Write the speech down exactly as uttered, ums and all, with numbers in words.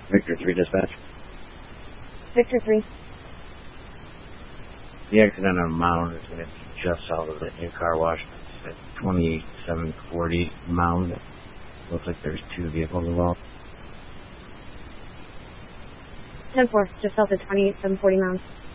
Victor three dispatch. Victor three. The accident on Mound is going to be just south of the new car wash. It's at twenty-seven forty Mound. Looks like there's two vehicles involved. ten four, just south of twenty-seven forty Mound.